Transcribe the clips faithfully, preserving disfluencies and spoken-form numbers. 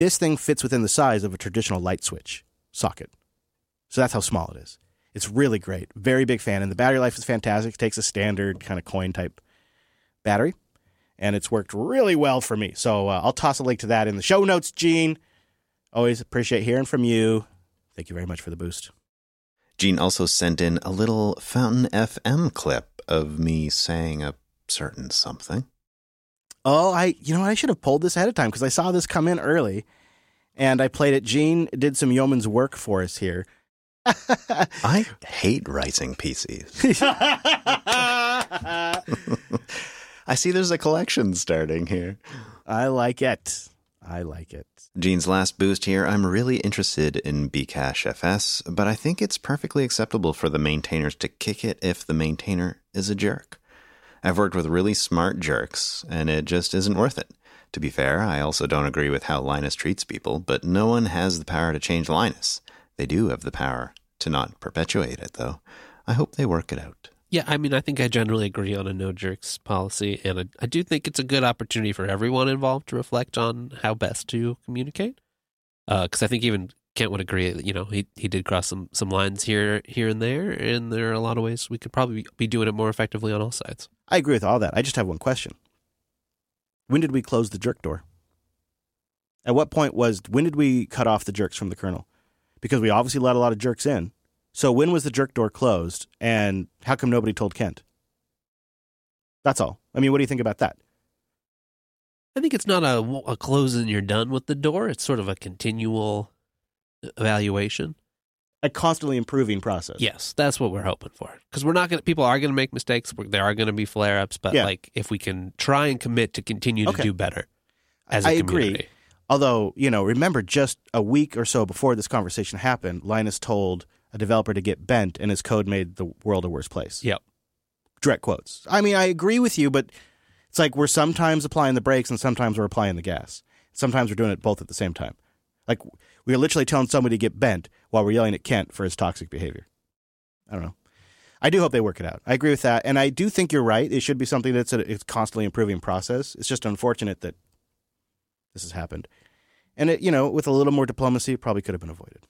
This thing fits within the size of a traditional light switch socket. So that's how small it is. It's really great. Very big fan. And the battery life is fantastic. It takes a standard kind of coin type battery. And it's worked really well for me. So uh, I'll toss a link to that in the show notes, Gene. Always appreciate hearing from you. Thank you very much for the boost. Gene also sent in a little Fountain F M clip of me saying a certain something. Oh, I you know, I should have pulled this ahead of time because I saw this come in early. And I played it. Gene did some yeoman's work for us here. I hate writing P Cs. I see there's a collection starting here. I like it. I like it. Gene's last boost here. I'm really interested in Bcash F S, but I think it's perfectly acceptable for the maintainers to kick it if the maintainer is a jerk. I've worked with really smart jerks, and it just isn't worth it. To be fair, I also don't agree with how Linus treats people, but no one has the power to change Linus. They do have the power to not perpetuate it, though. I hope they work it out. Yeah, I mean, I think I generally agree on a no jerks policy, and I, I do think it's a good opportunity for everyone involved to reflect on how best to communicate. Because uh, I think even Kent would agree, you know, he he did cross some, some lines here here and there, and there are a lot of ways we could probably be doing it more effectively on all sides. I agree with all that. I just have one question. When did we close the jerk door? At what point was, when did we cut off the jerks from the kernel? Because we obviously let a lot of jerks in. So when was the jerk door closed, and how come nobody told Kent? That's all. I mean, what do you think about that? I think it's not a, a close and you're done with the door. It's sort of a continual evaluation. A constantly improving process. Yes, that's what we're hoping for. Because we're not going to, people are going to make mistakes. There are going to be flare-ups, but yeah. like if we can try and commit to continue to okay. do better as a I community. agree. Although, you know, remember just a week or so before this conversation happened, Linus told a developer to get bent, and his code made the world a worse place. Yep. Direct quotes. I mean, I agree with you, but it's like we're sometimes applying the brakes and sometimes we're applying the gas. Sometimes we're doing it both at the same time. Like, we're literally telling somebody to get bent while we're yelling at Kent for his toxic behavior. I don't know. I do hope they work it out. I agree with that. And I do think you're right. It should be something that's a it's constantly improving process. It's just unfortunate that this has happened. And, it, you know, with a little more diplomacy, it probably could have been avoided.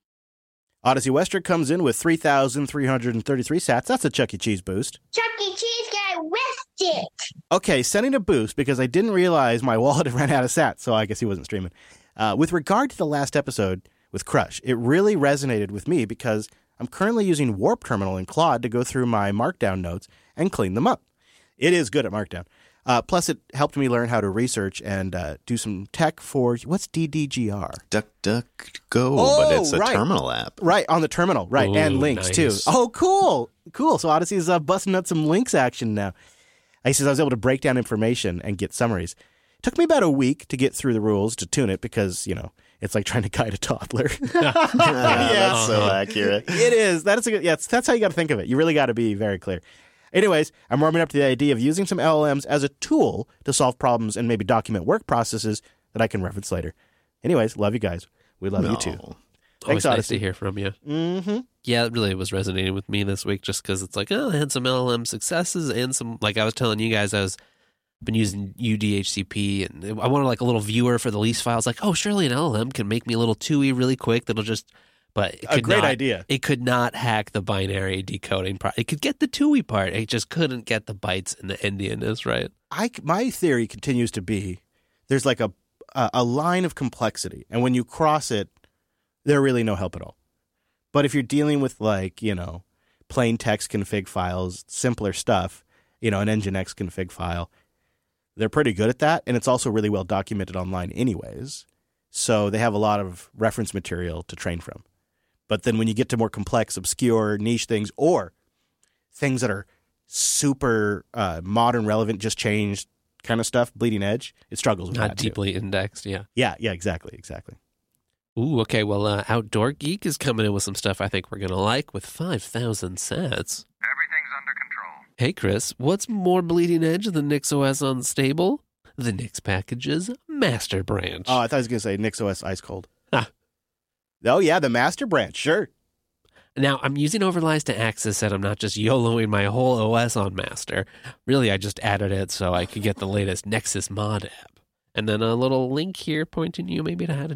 Odyssey Westrick comes in with three thousand three hundred thirty-three sats. That's a Chuck E. Cheese boost. Chuck E. Cheese guy whiffed it. Okay, sending a boost because I didn't realize my wallet had ran out of sats, so I guess he wasn't streaming. Uh, with regard to the last episode with Crush, it really resonated with me because I'm currently using Warp Terminal in Claude to go through my Markdown notes and clean them up. It is good at Markdown. Uh, plus, it helped me learn how to research and uh, do some tech for, what's D D G R? DuckDuckGo, oh, but it's a right. terminal app. Right, on the terminal, right, Ooh, and links, nice. too. Oh, cool, cool. So Odyssey's uh, busting out some links action now. I says I was able to break down information and get summaries. It took me about a week to get through the rules to tune it because, you know, it's like trying to guide a toddler. yeah, that's so accurate. It is. That is a good, yeah, that's how you got to think of it. You really got to be very clear. Anyways, I'm warming up to the idea of using some L L Ms as a tool to solve problems and maybe document work processes that I can reference later. Anyways, love you guys. We love no. you too. Always Thanks, nice Odyssey. to hear from you. Mm-hmm. Yeah, it really was resonating with me this week just because it's like, oh, I had some L L M successes and some, like I was telling you guys, I was been using U D H C P and I wanted like a little viewer for the lease files. Like, oh, surely an L L M can make me a little T U I really quick that'll just, but it could A great not, idea. It could not hack the binary decoding part. It could get the T U I part. It just couldn't get the bytes and the endianness, right? I, my theory continues to be there's like a, a a line of complexity, and when you cross it, there's really no help at all. But if you're dealing with like, you know, plain text config files, simpler stuff, you know, an Nginx config file, they're pretty good at that, and it's also really well documented online anyways. So they have a lot of reference material to train from. But then when you get to more complex, obscure, niche things, or things that are super uh, modern, relevant, just changed kind of stuff, bleeding edge, it struggles with Not that too. deeply indexed, yeah. Yeah, yeah, exactly, exactly. Ooh, okay, well, uh, Outdoor Geek is coming in with some stuff I think we're going to like with five thousand sats. Everything's under control. Hey, Chris, what's more bleeding edge than NixOS Unstable? The Nix package's master branch. Oh, I thought I was going to say NixOS Ice Cold. Ah. Oh, yeah, the master branch, sure. Now, I'm using overlies to access it. I'm not just YOLOing my whole O S on master. Really, I just added it so I could get the latest Nexus mod app. And then a little link here pointing you maybe to how to